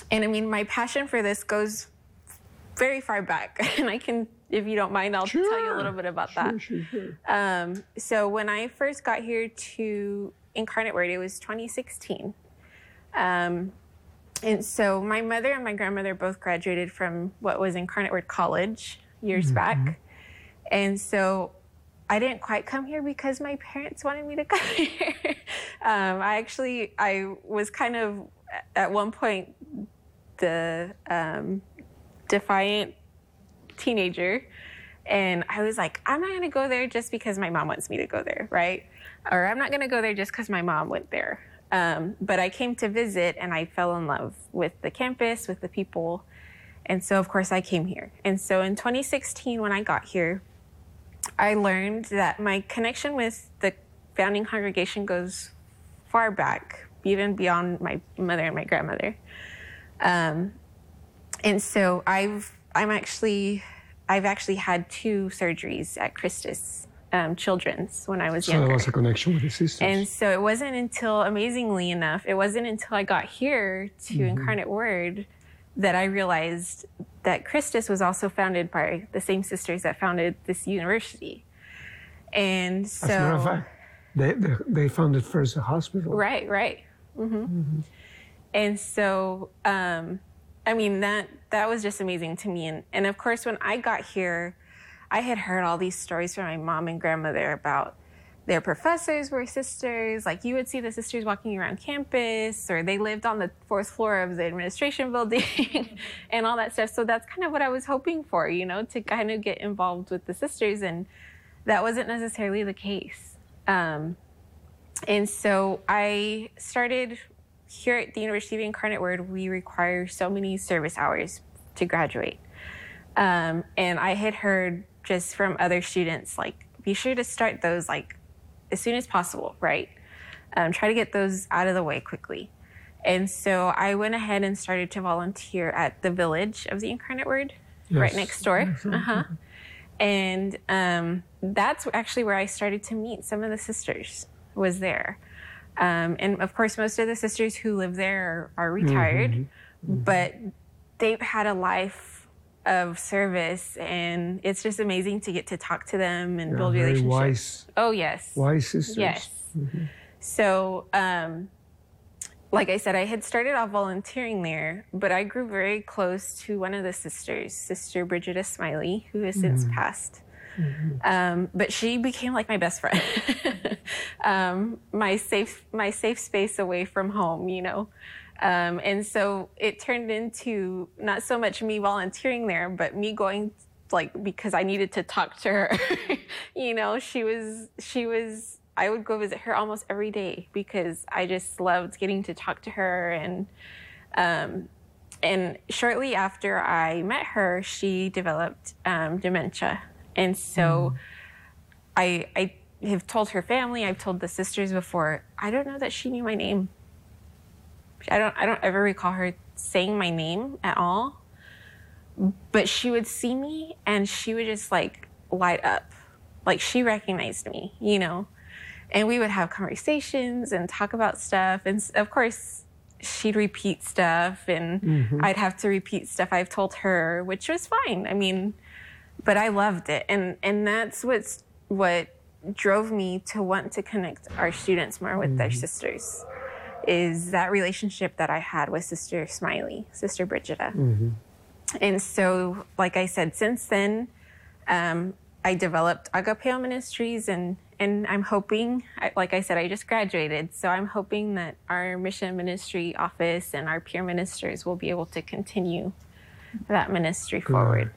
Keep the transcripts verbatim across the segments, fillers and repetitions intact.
and I mean, my passion for this goes very far back. And I can, if you don't mind, I'll sure. tell you a little bit about sure, that. Sure, sure. Um, so when I first got here to Incarnate Word, it was twenty sixteen. Um, and so my mother and my grandmother both graduated from what was Incarnate Word College years mm-hmm. back. And so I didn't quite come here because my parents wanted me to come here. um, I actually, I was kind of, at one point, the um, defiant teenager. And I was like, I'm not going to go there just because my mom wants me to go there, right? Or I'm not going to go there just because my mom went there. Um, but I came to visit and I fell in love with the campus, with the people. And so, of course, I came here. And so in twenty sixteen, when I got here, I learned that my connection with the founding congregation goes far back, even beyond my mother and my grandmother. Um, and so I've, I'm actually, I've actually had two surgeries at Christus um, Children's when I was so younger. So there was a connection with the sisters. And so it wasn't until, amazingly enough, it wasn't until I got here to mm-hmm. Incarnate Word that I realized that Christus was also founded by the same sisters that founded this university. And so... As a matter of fact, they, they, they founded first a hospital. Right, right. Mm-hmm. Mm-hmm. And so, um, I mean, that that was just amazing to me. And, and of course, when I got here, I had heard all these stories from my mom and grandmother about their professors were sisters. Like, you would see the sisters walking around campus, or they lived on the fourth floor of the administration building and all that stuff. So that's kind of what I was hoping for, you know, to kind of get involved with the sisters. And that wasn't necessarily the case. Um, and so I started here at the University of Incarnate Word. We require so many service hours to graduate. Um, and I had heard just from other students, like, be sure to start those, like, as soon as possible, right? Um, try to get those out of the way quickly. And so I went ahead and started to volunteer at the Village of the Incarnate Word, yes. right next door. Mm-hmm. Uh-huh. And um, that's actually where I started to meet some of the sisters, was there. Um, and of course, most of the sisters who live there are, are retired, mm-hmm. Mm-hmm. but they've had a life of service, and it's just amazing to get to talk to them and yeah, build very relationships. Wise, oh, yes. Wise sisters. Yes. Mm-hmm. So, um, like I said, I had started off volunteering there, but I grew very close to one of the sisters, Sister Brigida Smiley, who has mm-hmm. since passed. Mm-hmm. Um, but she became like my best friend, um, my safe, my safe space away from home, you know. Um, and so it turned into not so much me volunteering there, but me going, like, because I needed to talk to her. you know, she was, she was, I would go visit her almost every day because I just loved getting to talk to her. And, um, and shortly after I met her, she developed um, dementia. And so mm. I, I have told her family, I've told the sisters before, I don't know that she knew my name. I don't I don't ever recall her saying my name at all, but she would see me and she would just like light up. Like, she recognized me, you know, and we would have conversations and talk about stuff. And of course, she'd repeat stuff and mm-hmm. I'd have to repeat stuff I've told her, which was fine. I mean, but I loved it. And, and that's what's, what drove me to want to connect our students more with mm-hmm. their sisters. Is that relationship that I had with Sister Smiley, Sister Brigida. Mm-hmm. And so, like I said, since then, um, I developed Agapeo Ministries, and, and I'm hoping, like I said, I just graduated, so I'm hoping that our mission ministry office and our peer ministers will be able to continue that ministry Good. forward.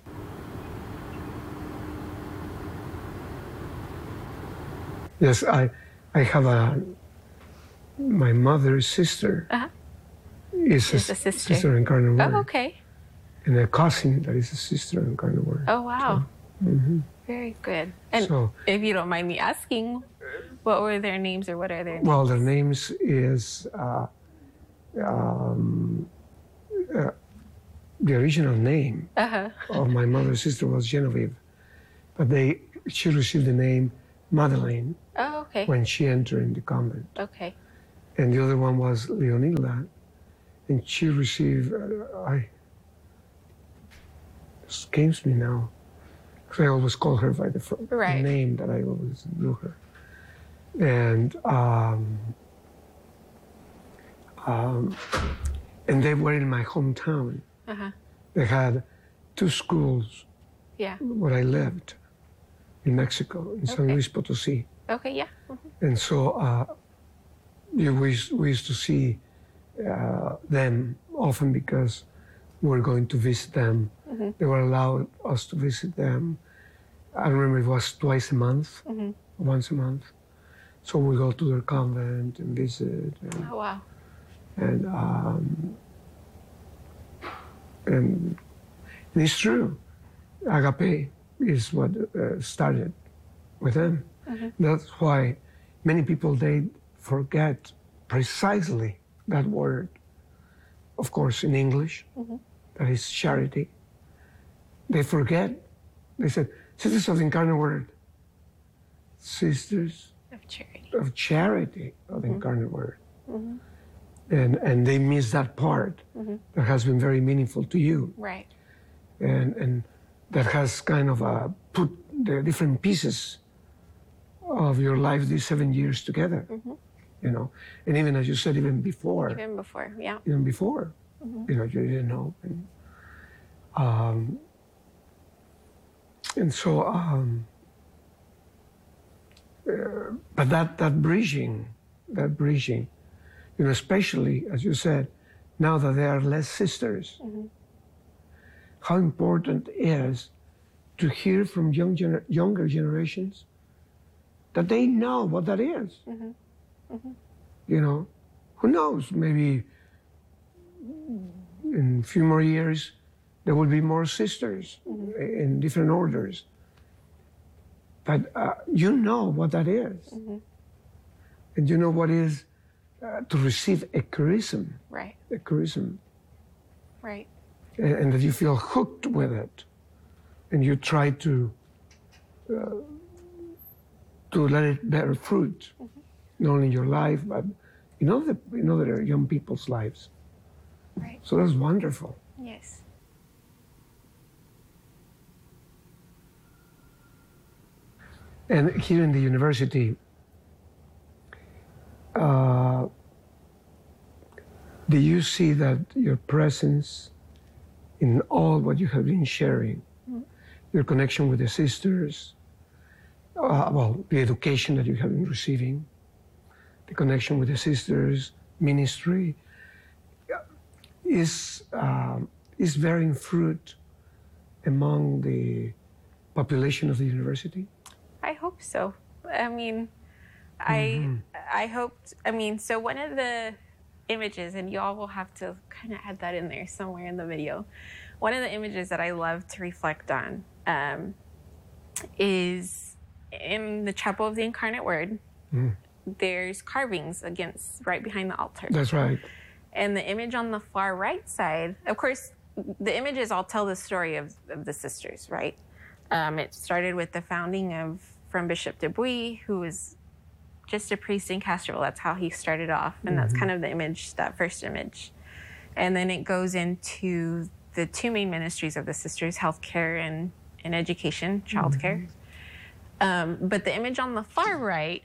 Yes, I, I have a... My mother's sister uh-huh. is a, a sister. sister in Incarnate Word. Oh, okay. And a cousin that is a sister in Incarnate Word. Oh, wow. So, mm-hmm. Very good. And so, if you don't mind me asking, what were their names or what are their names? Well, their names is, uh, um, uh, the original name uh-huh. of my mother's sister was Genevieve, but they she received the name Madeleine oh, okay. when she entered in the convent. Okay. And the other one was Leonila, and she received, uh, I, it escapes me now, because I always call her by the, right. the name that I always knew her. And um, um, and they were in my hometown. Uh-huh. They had two schools yeah. where I lived in Mexico, in okay. San Luis Potosí. Okay, yeah. Mm-hmm. And so uh, yeah, we, we used to see uh, them often because we were going to visit them. Mm-hmm. They were allowed us to visit them. I remember it was twice a month, mm-hmm. once a month. So we go to their convent and visit. And, oh, wow. And, um, and it's true. Agape is what uh, started with them. Mm-hmm. That's why many people, they forget precisely that word. Of course, in English, mm-hmm. that is charity. They forget. They said, Sisters of the Incarnate Word. Sisters of charity. Of charity of the mm-hmm. Incarnate Word. Mm-hmm. And, and they miss that part mm-hmm. that has been very meaningful to you. Right. And, and that has kind of uh, put the different pieces of your life these seven years together. Mm-hmm. You know, and even as you said, even before. Even before, yeah. Even before, mm-hmm. you know, you didn't know. And, um, and so, um, uh, but that, that bridging, that bridging, you know, especially, as you said, now that there are less sisters, mm-hmm. how important it is to hear from young gener- younger generations that they know what that is. Mm-hmm. Mm-hmm. You know, who knows, maybe in a few more years, there will be more sisters mm-hmm. in different orders. But uh, you know what that is. Mm-hmm. And you know what is uh, to receive a charism. Right. A charism. Right. And, and that you feel hooked with it. And you try to uh, to let it bear fruit. Mm-hmm. Not only in your life, but in other, in other young people's lives. Right. So that's wonderful. Yes. And here in the university, uh, do you see that your presence in all what you have been sharing, mm-hmm. your connection with the sisters, uh, well, the education that you have been receiving, the connection with the sisters, ministry, is uh, is bearing fruit among the population of the university? I hope so. I mean, I mm-hmm. I hoped. I mean, so one of the images, and y'all will have to kind of add that in there somewhere in the video. One of the images that I love to reflect on um, is in the Chapel of the Incarnate Word. Mm. There's carvings against right behind the altar. That's right. And the image on the far right side, of course, the images all tell the story of, of the sisters, right? Um, it started with the founding of, from Bishop Dubuis, who was just a priest in Castroville. That's how he started off. And mm-hmm. that's kind of the image, that first image. And then it goes into the two main ministries of the sisters, healthcare and, and education, childcare. Mm-hmm. Um, but the image on the far right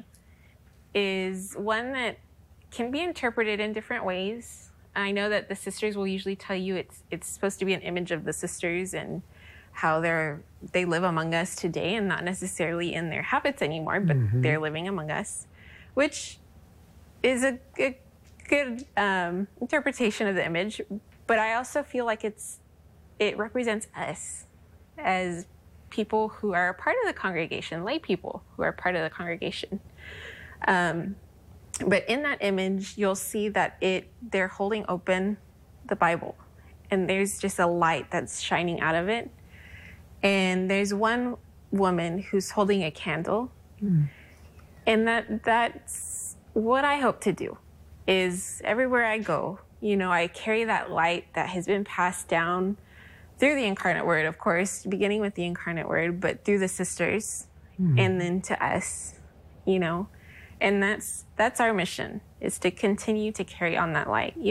is one that can be interpreted in different ways. I know that the sisters will usually tell you it's it's supposed to be an image of the sisters and how they're they live among us today and not necessarily in their habits anymore, but mm-hmm. they're living among us, which is a good, good um, interpretation of the image. But I also feel like it's it represents us as people who are a part of the congregation, lay people who are part of the congregation. Um, but in that image, you'll see that it they're holding open the Bible, and there's just a light that's shining out of it. And there's one woman who's holding a candle, mm. and that that's what I hope to do. Is everywhere I go, you know, I carry that light that has been passed down through the Incarnate Word, of course, beginning with the Incarnate Word, but through the sisters, mm. and then to us, you know. And that's that's our mission, is to continue to carry on that light.